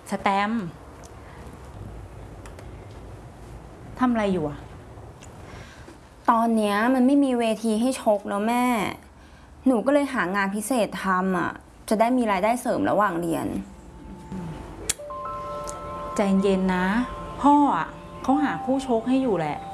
สแตมป์ทำอะไรอยู่อะตอนเนี้ยมันไม่มีเวทีให้ชกแล้วแม่ หนูก็เลยหางานพิเศษทำอ่ะ จะได้มีรายได้เสริมระหว่างเรียนใจเย็นนะพ่ออะเขาหาคู่ชกให้อยู่แหละ